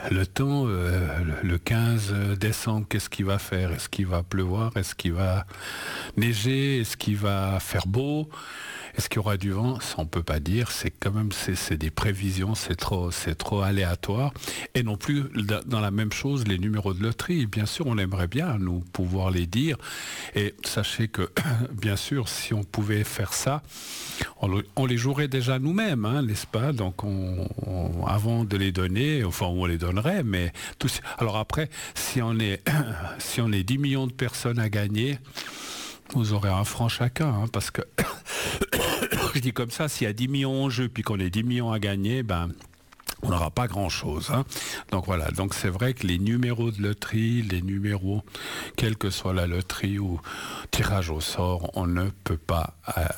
le temps, le 15 décembre, qu'est-ce qu'il va faire? Est-ce qu'il va pleuvoir? Est-ce qu'il va neiger? Est-ce qu'il va faire beau? Est-ce qu'il y aura du vent? Ça, on peut pas dire. C'est quand même, c'est des prévisions, c'est trop aléatoire. Et non plus, dans la même chose, les numéros de loterie. Bien sûr, on aimerait bien, nous, pouvoir les dire. Et sachez que, bien sûr, si on pouvait faire ça, on les jouerait déjà nous-mêmes, hein, n'est-ce pas? Donc, avant de les donner, enfin, on les donnerait, mais alors après, si on est 10 millions de personnes à gagner, vous aurez un franc chacun, hein, parce que je dis comme ça, s'il y a 10 millions en jeu puis qu'on ait 10 millions à gagner, ben on n'aura pas grand-chose, hein. Donc voilà, donc c'est vrai que les numéros de loterie, les numéros, quelle que soit la loterie ou tirage au sort, on ne peut pas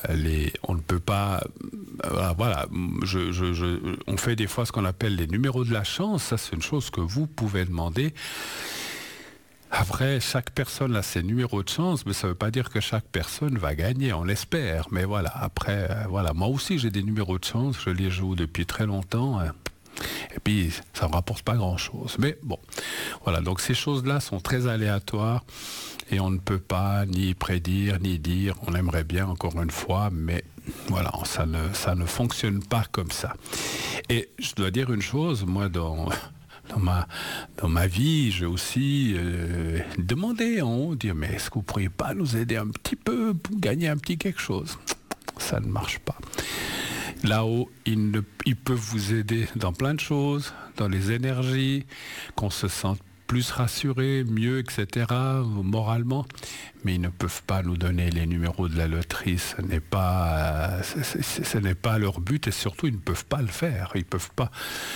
voilà, on fait des fois ce qu'on appelle les numéros de la chance, ça c'est une chose que vous pouvez demander. Après, chaque personne a ses numéros de chance, mais ça ne veut pas dire que chaque personne va gagner, on l'espère. Mais voilà, après, voilà, moi aussi j'ai des numéros de chance, je les joue depuis très longtemps. Et puis, ça ne rapporte pas grand-chose. Mais bon, voilà, donc ces choses-là sont très aléatoires et on ne peut pas ni prédire, ni dire. On aimerait bien, encore une fois, mais voilà, ça ne fonctionne pas comme ça. Et je dois dire une chose, moi, dans ma vie, j'ai aussi demandé, dire, mais est-ce que vous ne pourriez pas nous aider un petit peu pour gagner un petit quelque chose? Ça ne marche pas. Là-haut, ils peuvent vous aider dans plein de choses, dans les énergies, qu'on se sente plus rassuré, mieux, etc., moralement, mais ils ne peuvent pas nous donner les numéros de la loterie. Ce n'est pas leur but et surtout ils ne peuvent pas le faire. Ils peuvent pas.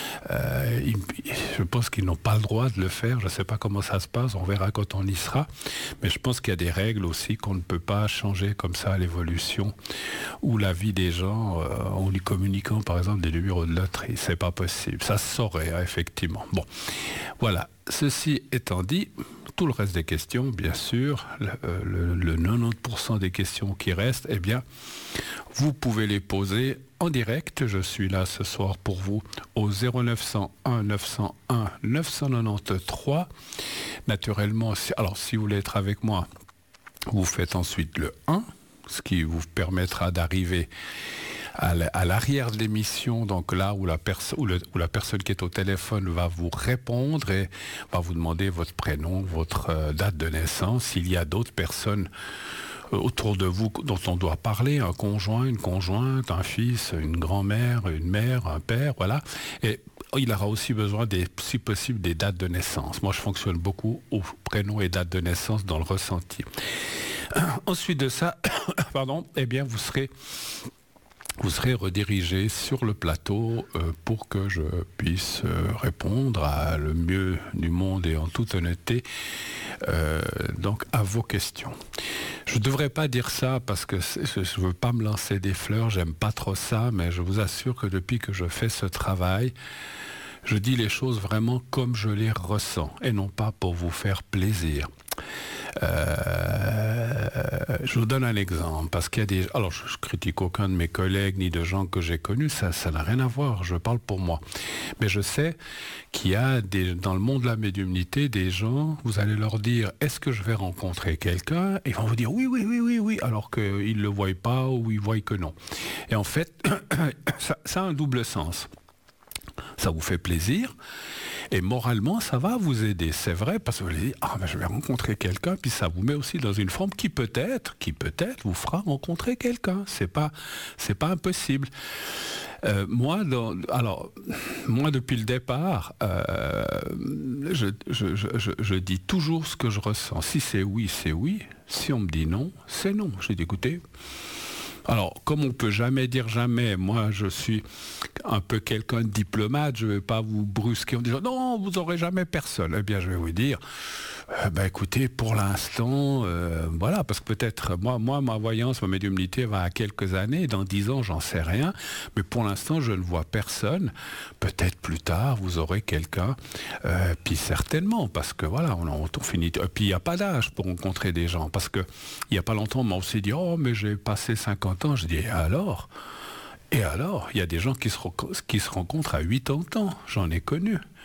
Je pense qu'ils n'ont pas le droit de le faire. Je ne sais pas comment ça se passe. On verra quand on y sera. Mais je pense qu'il y a des règles aussi qu'on ne peut pas changer comme ça à l'évolution ou la vie des gens en lui communiquant par exemple des numéros de loterie. C'est pas possible. Ça se saurait, hein, effectivement. Bon, voilà. Ceci étant dit, tout le reste des questions, bien sûr, le 90% des questions qui restent, eh bien, vous pouvez les poser en direct. Je suis là ce soir pour vous au 0901 901 993. Naturellement, si vous voulez être avec moi, vous faites ensuite le 1, ce qui vous permettra d'arriver à l'arrière de l'émission, donc là où la personne qui est au téléphone va vous répondre et va vous demander votre prénom, votre date de naissance. S'il y a d'autres personnes autour de vous dont on doit parler, un conjoint, une conjointe, un fils, une grand-mère, une mère, un père, voilà. Et il aura aussi besoin, si possible, des dates de naissance. Moi, je fonctionne beaucoup au prénom et date de naissance dans le ressenti. Ensuite de ça, eh bien, vous serez redirigé sur le plateau pour que je puisse répondre à le mieux du monde et en toute honnêteté donc à vos questions. Je ne devrais pas dire ça parce que je ne veux pas me lancer des fleurs, j'aime pas trop ça, mais je vous assure que depuis que je fais ce travail, je dis les choses vraiment comme je les ressens et non pas pour vous faire plaisir. Je vous donne un exemple, parce qu'il y a alors je critique aucun de mes collègues ni de gens que j'ai connus, ça n'a rien à voir, je parle pour moi. Mais je sais qu'il y a dans le monde de la médiumnité des gens, vous allez leur dire, est-ce que je vais rencontrer quelqu'un? Ils vont vous dire oui, alors qu'ils ne le voient pas ou ils voient que non. Et en fait, ça a un double sens. Ça vous fait plaisir et moralement ça va vous aider, c'est vrai, parce que vous allez dire je vais rencontrer quelqu'un, puis ça vous met aussi dans une forme qui peut-être vous fera rencontrer quelqu'un, c'est pas impossible. Moi depuis le départ je dis toujours ce que je ressens. Si c'est oui, c'est oui, si on me dit non, c'est non. J'ai dit écoutez, alors, comme on ne peut jamais dire jamais, moi je suis un peu quelqu'un de diplomate, je ne vais pas vous brusquer en disant non, vous n'aurez jamais personne. Eh bien, je vais vous dire, écoutez, pour l'instant, voilà, parce que peut-être, moi, ma voyance, ma médiumnité va à quelques années, dans 10 ans, j'en sais rien, mais pour l'instant, je ne vois personne. Peut-être plus tard, vous aurez quelqu'un, puis certainement, parce que voilà, on finit. Puis il n'y a pas d'âge pour rencontrer des gens, parce que il n'y a pas longtemps, on m'a aussi dit, mais j'ai passé 50 ans, je dis, et alors, il y a des gens qui se rencontrent à 80 ans, j'en ai connu.